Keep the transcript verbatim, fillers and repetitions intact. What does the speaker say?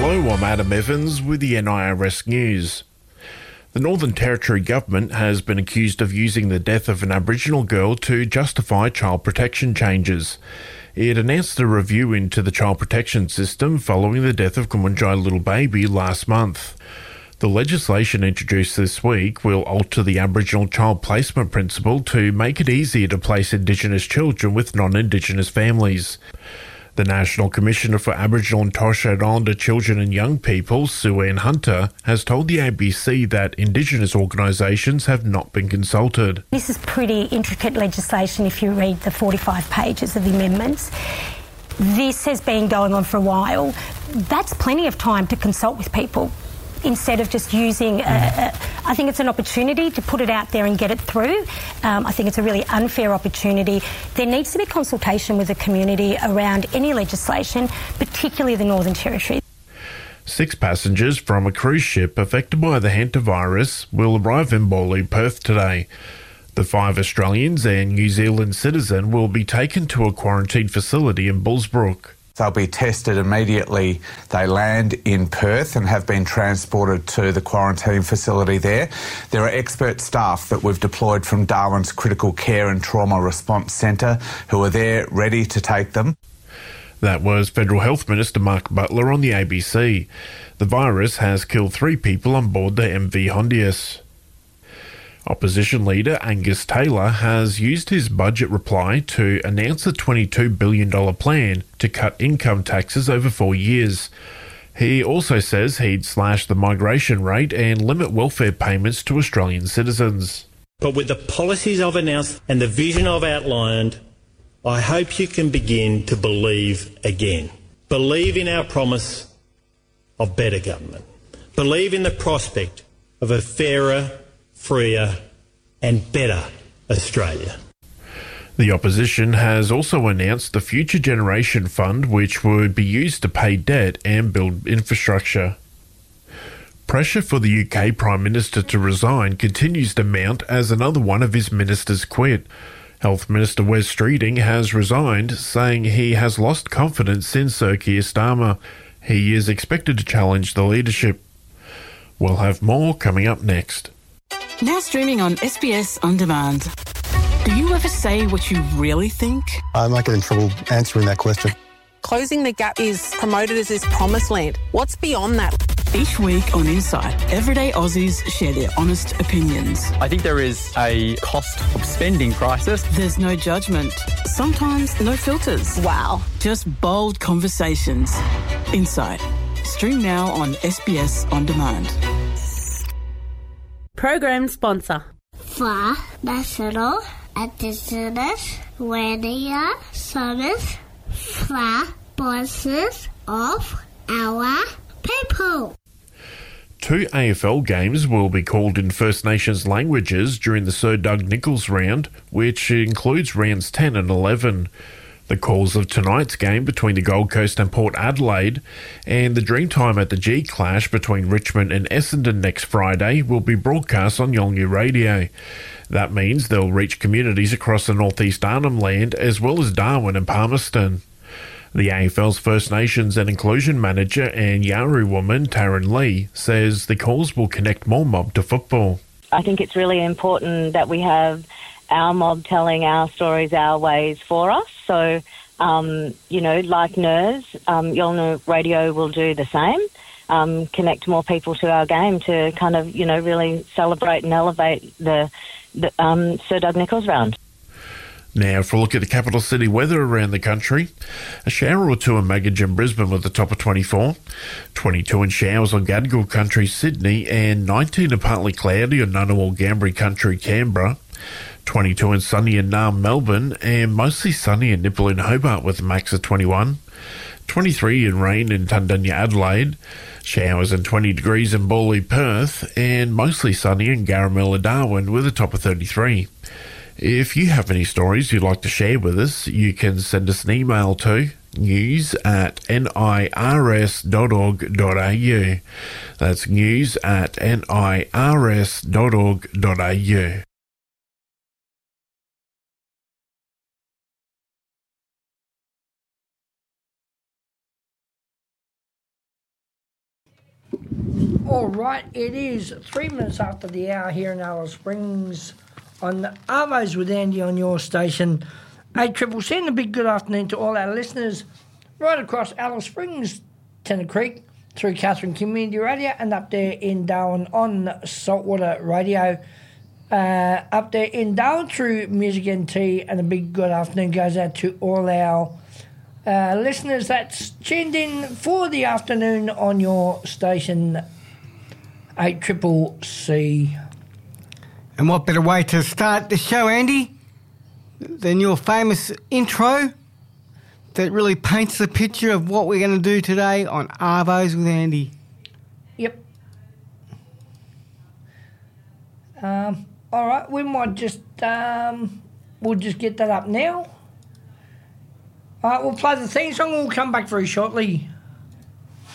Hello, I'm Adam Evans with the N I R S News. The Northern Territory government has been accused of using the death of an Aboriginal girl to justify child protection changes. It announced a review into the child protection system following the death of Kumunjai little baby last month. The legislation introduced this week will alter the Aboriginal child placement principle to make it easier to place Indigenous children with non-Indigenous families. The National Commissioner for Aboriginal and Torres Strait Islander Children and Young People, Sue-Ann Hunter, has told the A B C that Indigenous organisations have not been consulted. This is pretty intricate legislation if you read the forty-five pages of the amendments. This has been going on for a while. That's plenty of time to consult with people. Instead of just using, a, a, I think it's an opportunity to put it out there and get it through. Um, I think it's a really unfair opportunity. There needs to be consultation with the community around any legislation, particularly the Northern Territory. Six passengers from a cruise ship affected by the hantavirus will arrive in Bowley, Perth today. The five Australians and New Zealand citizen will be taken to a quarantine facility in Bullsbrook. They'll be tested immediately they land in Perth and have been transported to the quarantine facility there. There are expert staff that we've deployed from Darwin's Critical Care and Trauma Response Centre who are there ready to take them. That was Federal Health Minister Mark Butler on the A B C. The virus has killed three people on board the M V Hondius. Opposition leader Angus Taylor has used his budget reply to announce a twenty-two billion dollars plan to cut income taxes over four years. He also says he'd slash the migration rate and limit welfare payments to Australian citizens. But with the policies I've announced and the vision I've outlined, I hope you can begin to believe again. Believe in our promise of better government. Believe in the prospect of a fairer, freer and better Australia. The opposition has also announced the Future Generation Fund, which would be used to pay debt and build infrastructure. Pressure for the U K Prime Minister to resign continues to mount as another one of his ministers quit. Health Minister Wes Streeting has resigned, saying he has lost confidence in Sir Keir Starmer. He is expected to challenge the leadership. We'll have more coming up next. Now streaming on S B S On Demand. Do you ever say what you really think? I might get in trouble answering that question. Closing the Gap is promoted as this promised land. What's beyond that? Each week on Insight, everyday Aussies share their honest opinions. I think there is a cost of spending crisis. There's no judgment. Sometimes no filters. Wow. Just bold conversations. Insight. Stream now on S B S On Demand. Program sponsor. For National Indigenous Radio Service for voices of our people. Two A F L games will be called in First Nations languages during the Sir Doug Nicholls round, which includes rounds ten and eleven. The calls of tonight's game between the Gold Coast and Port Adelaide and the Dreamtime at the G clash between Richmond and Essendon next Friday will be broadcast on Yolngu Radio. That means they'll reach communities across the northeast Arnhem Land as well as Darwin and Palmerston. The A F L's First Nations and Inclusion Manager and Yawuru woman Taryn Lee says the calls will connect more mob to football. I think it's really important that we have our mob telling our stories our ways for us. So, um, you know, like N E R S, um, Yolngu Radio will do the same, um, connect more people to our game to kind of, you know, really celebrate and elevate the, the um, Sir Doug Nicholls round. Now for a look at the capital city weather around the country. A shower or two in Magidge and Brisbane with a top of twenty-four. twenty-two in showers on Gadigal Country, Sydney, and nineteen in partly cloudy on Ngunnawal Gambri Country, Canberra. twenty-two in sunny in Naarm, Melbourne, and mostly sunny in Nipalun, Hobart with a max of twenty-one. twenty-three in rain in Tundunya, Adelaide. Showers and twenty degrees in Bowley, Perth, and mostly sunny in Garamilla, Darwin with a top of thirty-three. If you have any stories you'd like to share with us, you can send us an email to news at nirs dot org dot au. That's news at nirs dot org dot au. All right, it is three minutes after the hour here in Alice Springs on Arvos with Andy on your station. eight Triple C, and a big good afternoon to all our listeners right across Alice Springs, Tennant Creek, through Catherine Community Radio, and up there in Darwin on Saltwater Radio. Uh, up there in Darwin through Music N T, and a big good afternoon goes out to all our uh, listeners that's tuned in for the afternoon on your station, eight Triple C. And what better way to start the show, Andy, than your famous intro that really paints the picture of what we're going to do today on Arvos with Andy. Yep. Um, all right, we might just, um, we'll just get that up now. All right, we'll play the theme song and we'll come back very shortly.